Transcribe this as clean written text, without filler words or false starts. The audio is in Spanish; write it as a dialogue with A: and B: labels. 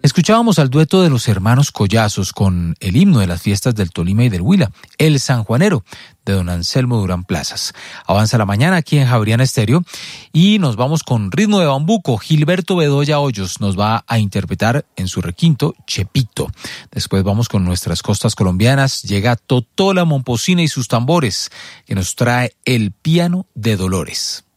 A: Escuchábamos al dueto de los hermanos Collazos con el himno de las fiestas del Tolima y del Huila, El Sanjuanero, de don Anselmo Durán Plazas. Avanza la mañana aquí en Javeriana Estéreo y nos vamos con ritmo de bambuco. Gilberto Bedoya Hoyos nos va a interpretar en su requinto Chepito. Después vamos con nuestras costas colombianas. Llega Totola Momposina y sus tambores, que nos trae El Piano de Dolores.